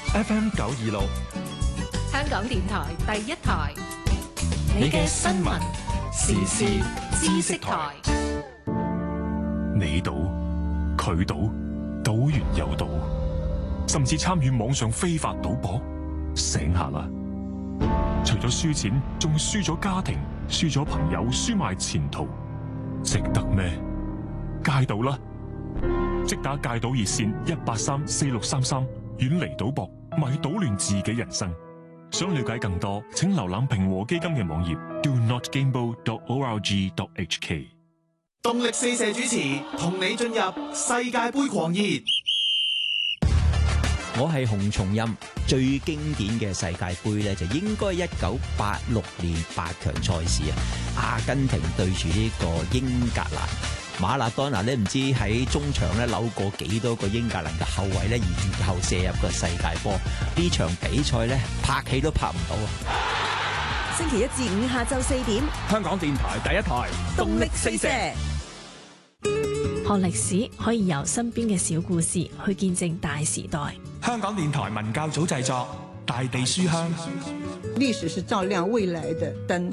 FM 926， 香港電台第一台，你嘅新聞時事知識台。 你賭，佢賭，賭完又賭，甚至參與網上非法賭博，醒下啦！除咗輸錢，仲輸咗家庭，輸咗朋友，輸埋前途，值得咩？戒賭啦！即打戒賭熱線1834633，遠離賭博，咪搗亂自己人生。想了解更多，請瀏覽平和基金嘅網頁 donotgamble.org.hk。 動力四射主持，同你進入世界盃狂熱。 我係洪松蔭，最經典嘅世界盃咧，就應該1986年8強賽事啊，阿根廷對住呢個英格蘭。馬拉多納咧唔知喺中場咧扭過幾多個英格蘭嘅後衛咧，然後射入個世界波。呢場比賽咧拍戲都拍唔到啊！ 星期1至5下晝4點， 香港電台第一台動力四射。 學歷史可以由身邊嘅小故事去見證大時代。 香港電台文教組製作，大地書香。 歷史是照亮未來的燈。